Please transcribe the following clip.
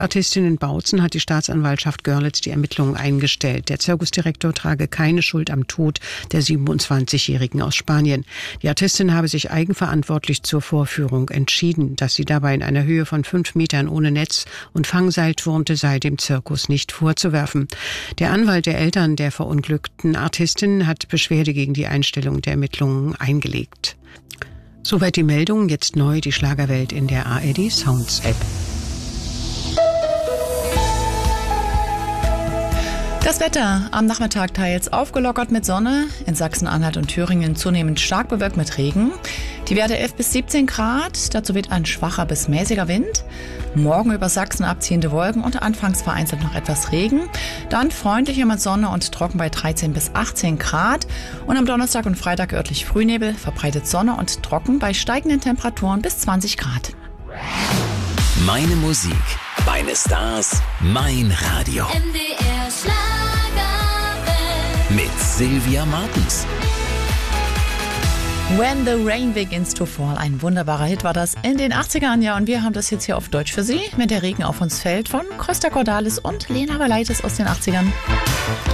Artistin in Bautzen hat die Staatsanwaltschaft Görlitz die Ermittlungen eingestellt. Der Zirkusdirektor trage keine Schuld am Tod der 27-Jährigen aus Spanien. Die Artistin habe sich eigenverantwortlich zur Vorführung entschieden. Dass sie dabei in einer Höhe von 5 Metern ohne Netz und Fangseil turnte, sei dem Zirkus nicht vorzuwerfen. Der Anwalt der Eltern der verunglückten Artistin hat Beschwerde gegen die Einstellung der Ermittlungen eingelegt. Soweit die Meldung. Jetzt neu die Schlagerwelt in der ARD Sounds App. Das Wetter am Nachmittag teils aufgelockert mit Sonne, in Sachsen-Anhalt und Thüringen zunehmend stark bewölkt mit Regen. Die Werte 11 bis 17 Grad, dazu weht ein schwacher bis mäßiger Wind. Morgen über Sachsen abziehende Wolken und anfangs vereinzelt noch etwas Regen. Dann freundlicher mit Sonne und trocken bei 13 bis 18 Grad. Und am Donnerstag und Freitag örtlich Frühnebel, verbreitet Sonne und trocken bei steigenden Temperaturen bis 20 Grad. Meine Musik, meine Stars, mein Radio. MDR Schlagerwelt. Mit Sylvia Martens. When the Rain Begins to Fall. Ein wunderbarer Hit war das in den 80ern. Ja, und wir haben das jetzt hier auf Deutsch für Sie, wenn der Regen auf uns fällt, von Costa Cordalis und Lena Valaitis aus den 80ern.